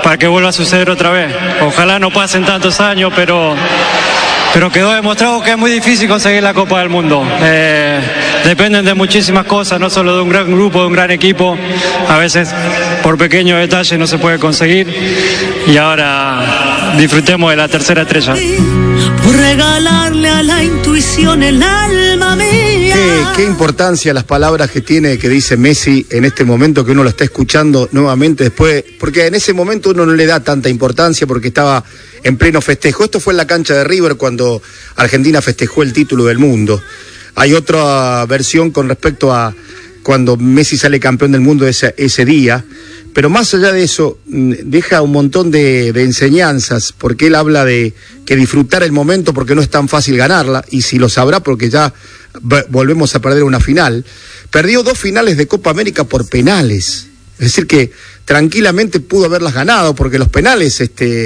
para que vuelva a suceder otra vez. Ojalá no pasen tantos años, pero quedó demostrado que es muy difícil conseguir la Copa del Mundo. Dependen de muchísimas cosas, no solo de un gran grupo, de un gran equipo. A veces por pequeños detalles no se puede conseguir. Y ahora disfrutemos de la tercera estrella. Por regalarle a la intuición el alma mía. Qué importancia las palabras que dice Messi en este momento, que uno lo está escuchando nuevamente después, porque en ese momento uno no le da tanta importancia porque estaba en pleno festejo. Esto fue en la cancha de River cuando Argentina festejó el título del mundo. Hay otra versión con respecto a cuando Messi sale campeón del mundo ese día, pero más allá de eso deja un montón de enseñanzas, porque él habla de que disfrutar el momento porque no es tan fácil ganarla, y si lo sabrá porque ya volvemos a perder una final. Perdió 2 finales de Copa América por penales, es decir que tranquilamente pudo haberlas ganado, porque los penales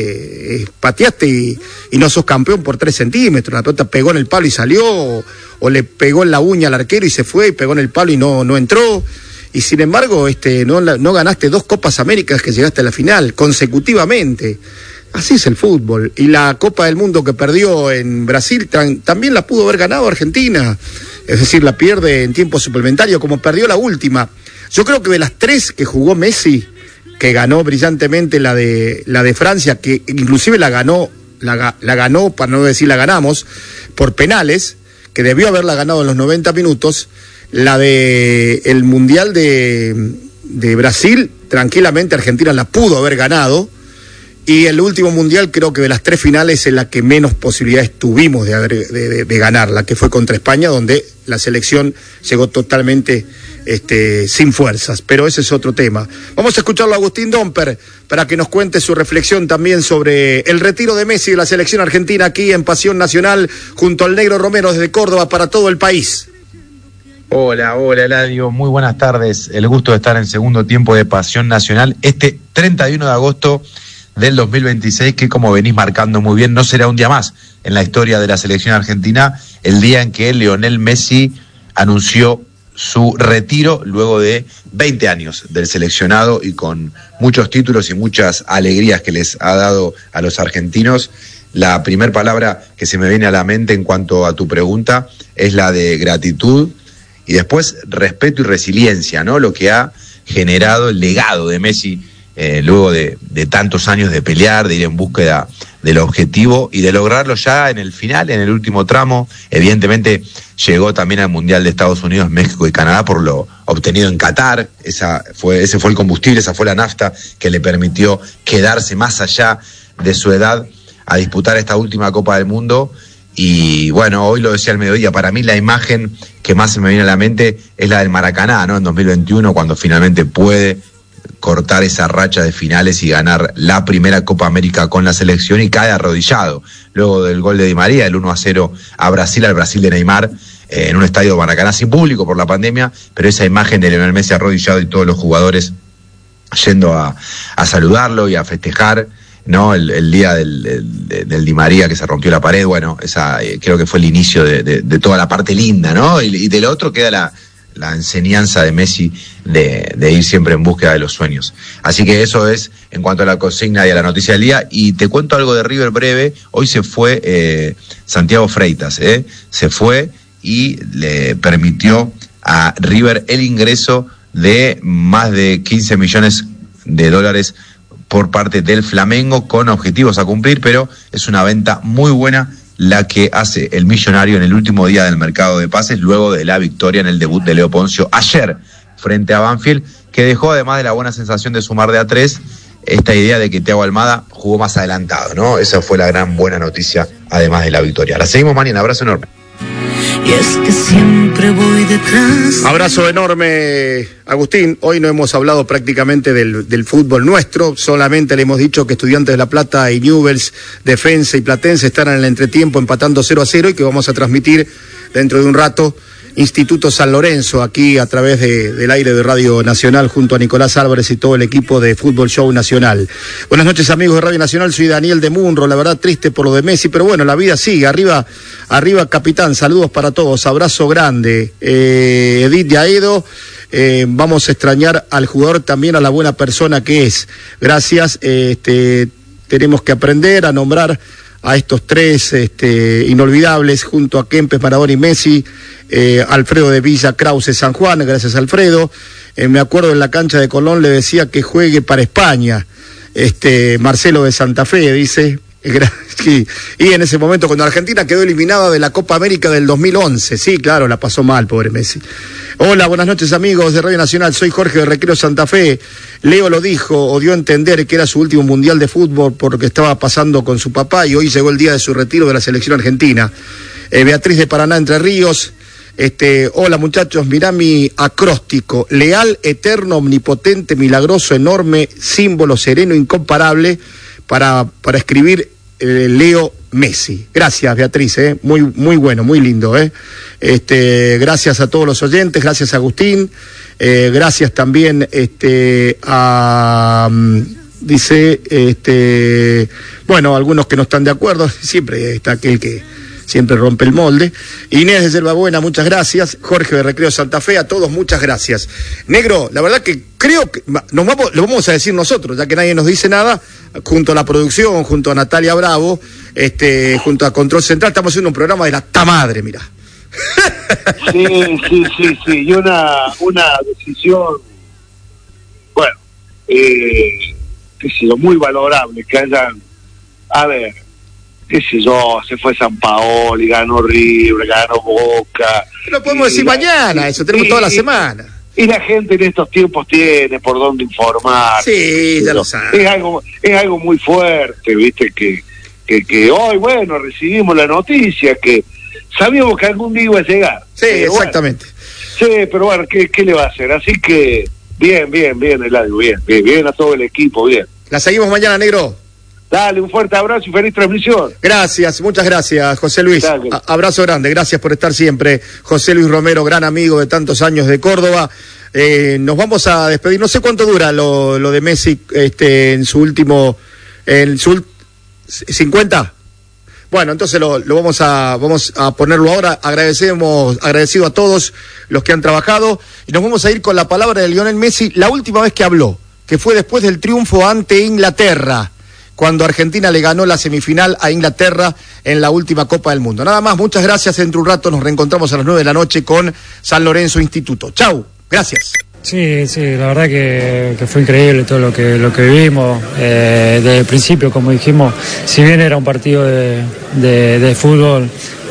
pateaste y no sos campeón por 3 centímetros, la pelota pegó en el palo y salió, o le pegó en la uña al arquero y se fue, y pegó en el palo y no entró, y sin embargo no ganaste 2 Copas Américas que llegaste a la final consecutivamente. Así es el fútbol. Y la Copa del Mundo que perdió en Brasil también la pudo haber ganado Argentina, es decir, la pierde en tiempo suplementario como perdió la última. Yo creo que de las 3 que jugó Messi, que ganó brillantemente la de Francia, que inclusive la ganó, para no decir la ganamos, por penales, que debió haberla ganado en los 90 minutos, la de el Mundial de Brasil, tranquilamente Argentina la pudo haber ganado, y el último Mundial creo que de las 3 finales es la que menos posibilidades tuvimos de ganarla, que fue contra España, donde la selección llegó totalmente sin fuerzas, pero ese es otro tema. Vamos a escucharlo a Agustín Domper para que nos cuente su reflexión también sobre el retiro de Messi de la selección argentina, aquí en Pasión Nacional junto al Negro Romero desde Córdoba para todo el país. Hola Eladio, muy buenas tardes, el gusto de estar en segundo tiempo de Pasión Nacional, 31 de agosto del 2026, que como venís marcando muy bien, no será un día más en la historia de la selección argentina, el día en que Lionel Messi anunció su retiro luego de 20 años del seleccionado y con muchos títulos y muchas alegrías que les ha dado a los argentinos. La primera palabra que se me viene a la mente en cuanto a tu pregunta es la de gratitud y después respeto y resiliencia, ¿no? Lo que ha generado el legado de Messi luego de tantos años de pelear, de ir en búsqueda del objetivo y de lograrlo ya en el final, en el último tramo. Evidentemente llegó también al Mundial de Estados Unidos, México y Canadá por lo obtenido en Qatar. Ese fue el combustible, esa fue la nafta que le permitió quedarse más allá de su edad a disputar esta última Copa del Mundo. Y bueno, hoy lo decía al mediodía, para mí la imagen que más se me viene a la mente es la del Maracaná, ¿no? En 2021, cuando finalmente puede cortar esa racha de finales y ganar la primera Copa América con la selección y cae arrodillado luego del gol de Di María, el 1-0 a Brasil, al Brasil de Neymar, en un estadio de Maracaná sin público por la pandemia, pero esa imagen de Lionel Messi arrodillado y todos los jugadores yendo a saludarlo y a festejar, ¿no? El día del Di María que se rompió la pared, bueno, esa creo que fue el inicio de toda la parte linda, ¿no? Y del otro queda la enseñanza de Messi de ir siempre en búsqueda de los sueños. Así que eso es en cuanto a la consigna y a la noticia del día. Y te cuento algo de River breve. Hoy se fue Santiago Freitas, se fue y le permitió a River el ingreso de más de 15 millones de dólares por parte del Flamengo, con objetivos a cumplir, pero es una venta muy buena la que hace el millonario en el último día del mercado de pases, luego de la victoria en el debut de Leo Poncio ayer frente a Banfield, que dejó, además de la buena sensación de sumar de a 3, esta idea de que Thiago Almada jugó más adelantado, ¿no? Esa fue la gran buena noticia, además de la victoria. La seguimos mañana, abrazo enorme. Y es que siempre voy detrás. Abrazo enorme, Agustín. Hoy no hemos hablado prácticamente del fútbol nuestro, solamente le hemos dicho que Estudiantes de La Plata y Newell's, Defensa y Platense están en el entretiempo empatando 0-0 y que vamos a transmitir dentro de un rato Instituto San Lorenzo, aquí a través del aire de Radio Nacional, junto a Nicolás Álvarez y todo el equipo de Fútbol Show Nacional. Buenas noches, amigos de Radio Nacional, soy Daniel de Munro, la verdad triste por lo de Messi, pero bueno, la vida sigue, arriba capitán, saludos para todos, abrazo grande. Edith Yaedo, vamos a extrañar al jugador, también a la buena persona que es. Gracias, tenemos que aprender a nombrar a estos tres inolvidables, junto a Kempes, Maradona y Messi. Alfredo de Villa Krause, San Juan, gracias Alfredo. Me acuerdo en la cancha de Colón le decía que juegue para España. Marcelo de Santa Fe dice. Y en ese momento, cuando Argentina quedó eliminada de la Copa América del 2011, sí, claro, la pasó mal, pobre Messi. Hola, buenas noches, amigos de Radio Nacional, soy Jorge de Recreo Santa Fe. Leo lo dijo o dio a entender que era su último mundial de fútbol por lo que estaba pasando con su papá, y hoy llegó el día de su retiro de la selección argentina. Beatriz de Paraná, Entre Ríos. Hola muchachos, mirá mi acróstico: leal, eterno, omnipotente, milagroso, enorme, símbolo, sereno, incomparable, para escribir Leo Messi. Gracias, Beatriz, muy bueno, muy lindo, gracias a todos los oyentes, gracias a Agustín, gracias también a bueno, algunos que no están de acuerdo, siempre está aquel que siempre rompe el molde. Inés de Yerbabuena, muchas gracias. Jorge de Recreo Santa Fe, a todos muchas gracias. Negro, la verdad que creo que lo vamos a decir nosotros, ya que nadie nos dice nada, junto a la producción, junto a Natalia Bravo, junto a Control Central, estamos haciendo un programa de la madre, mirá. Sí, y una decisión, bueno, qué sé yo, muy valorable, que hayan, a ver, qué sé yo, se fue San Paolo y ganó River, ganó Boca. Lo podemos decir mañana, eso tenemos toda la semana. Y la gente en estos tiempos tiene por dónde informar. Sí, ya lo sabe. Es algo muy fuerte, viste, que hoy, bueno, recibimos la noticia que sabíamos que algún día iba a llegar. Sí, exactamente. Bueno, sí, pero bueno, ¿qué le va a hacer? Así que, bien, Eladio, bien a todo el equipo, bien. La seguimos mañana, negro. Dale, un fuerte abrazo y feliz transmisión. Gracias, muchas gracias, José Luis. Abrazo grande, gracias por estar siempre. José Luis Romero, gran amigo de tantos años de Córdoba. Nos vamos a despedir, no sé cuánto dura lo de Messi en su último... ¿50? Bueno, entonces lo vamos a ponerlo ahora. Agradecido a todos los que han trabajado. Y nos vamos a ir con la palabra de Lionel Messi, la última vez que habló, que fue después del triunfo ante Inglaterra, cuando Argentina le ganó la semifinal a Inglaterra en la última Copa del Mundo. Nada más, muchas gracias. Dentro de un rato nos reencontramos a las 9 de la noche con San Lorenzo Instituto. Chau, gracias. Sí, la verdad que fue increíble todo lo que vivimos. Desde el principio, como dijimos, si bien era un partido de fútbol,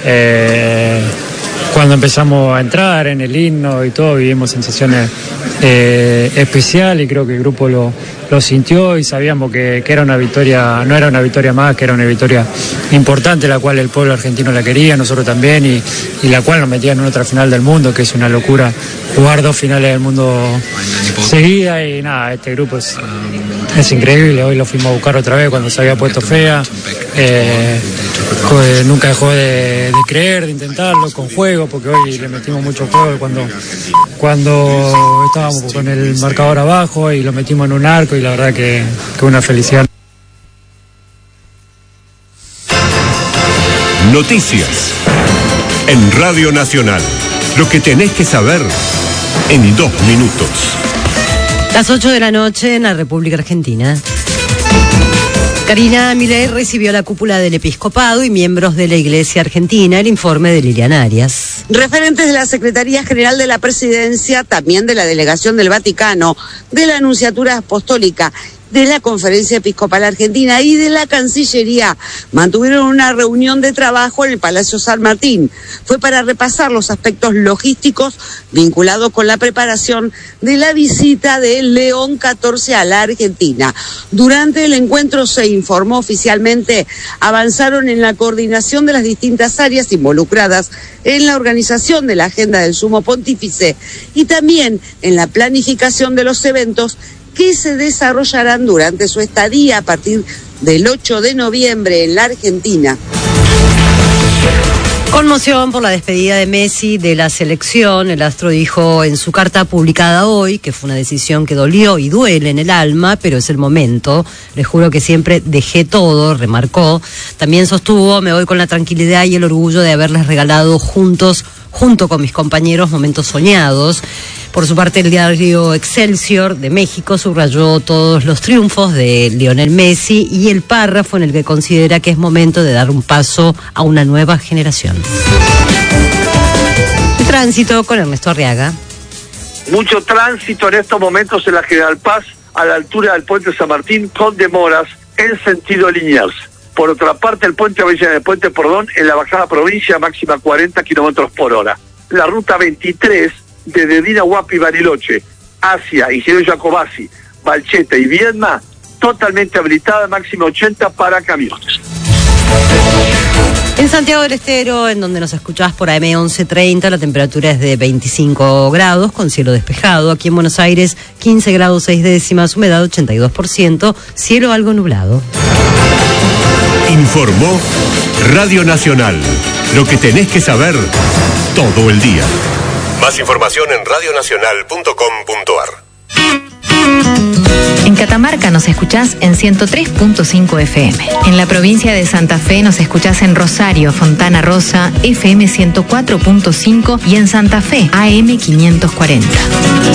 cuando empezamos a entrar en el himno y todo, vivimos sensaciones especiales, y creo que el grupo lo sintió, y sabíamos que era una victoria, no era una victoria más, que era una victoria importante, la cual el pueblo argentino la quería, nosotros también, y la cual nos metía en otra final del mundo, que es una locura jugar 2 finales del mundo seguidas. Y nada, este grupo es increíble. Hoy lo fuimos a buscar otra vez cuando se había puesto fea. Nunca dejó de creer, de intentarlo con juego, porque hoy le metimos mucho juego cuando estábamos con el marcador abajo, y lo metimos en un arco, y la verdad que una felicidad. Noticias en Radio Nacional. Lo que tenés que saber en 2 minutos. Las 8 de la noche en la República Argentina. Karina Milei recibió la cúpula del episcopado y miembros de la Iglesia Argentina. El informe de Lilian Arias. Referentes de la Secretaría General de la Presidencia, también de la Delegación del Vaticano, de la Nunciatura Apostólica, de la Conferencia Episcopal Argentina y de la Cancillería mantuvieron una reunión de trabajo en el Palacio San Martín. Fue para repasar los aspectos logísticos vinculados con la preparación de la visita de León XIV a la Argentina. Durante el encuentro se informó oficialmente, avanzaron en la coordinación de las distintas áreas involucradas en la organización de la agenda del Sumo Pontífice y también en la planificación de los eventos que se desarrollarán durante su estadía a partir del 8 de noviembre en la Argentina. Conmoción por la despedida de Messi de la selección. El astro dijo en su carta publicada hoy que fue una decisión que dolió y duele en el alma, pero es el momento. Les juro que siempre dejé todo, remarcó. También sostuvo, me voy con la tranquilidad y el orgullo de haberles regalado junto con mis compañeros, momentos soñados. Por su parte, el diario Excelsior de México subrayó todos los triunfos de Lionel Messi y el párrafo en el que considera que es momento de dar un paso a una nueva generación. El tránsito con Ernesto Arriaga. Mucho tránsito en estos momentos en la General Paz, a la altura del puente San Martín, con demoras en sentido Liniers. Por otra parte, el puente Avellaneda, el puente Pordón, en la bajada provincia, máxima 40 kilómetros por hora. La ruta 23, desde Dinahuapi y Bariloche, hacia Ingeniero Jacobasi, Balcheta y Viedma, totalmente habilitada, máxima 80 para camiones. En Santiago del Estero, en donde nos escuchás por AM 1130, la temperatura es de 25 grados, con cielo despejado. Aquí en Buenos Aires, 15 grados 6 décimas, humedad 82%, cielo algo nublado. Informó Radio Nacional. Lo que tenés que saber todo el día. Más información en radionacional.com.ar. En Catamarca nos escuchás en 103.5 FM. En la provincia de Santa Fe nos escuchás en Rosario, Fontana Rosa, FM 104.5 y en Santa Fe, AM 540.